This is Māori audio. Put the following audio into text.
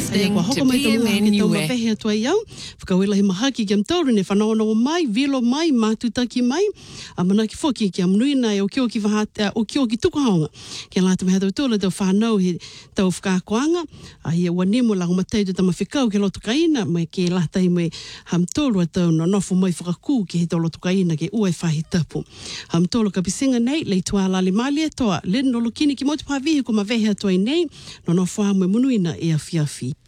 listening to PMNUE. Vehe atua iau, whakawela he mahaki ki am tauru ne whanaonao mai, vilo mai, mātutaki mai, a mana ki whoki ki am nuina e o kio ki wahata, o kio ki tukahaonga. Kia lātu me hatau tōla tau whanau he tau whakakoanga, a hia wanemo la umatei tu tama whikau ke lotu kaina, mai ke lātai me ham tōru a tau no nofu mai whakakū ki he tau lotu kaina ke ue whahi tapu. Ham tōlu ka pisinga nei, lei tua lali mali atoa, leno lokini ki motu pāvihi ko ma vehe atua i nei, no nofu hamu e munuina e a fiafi.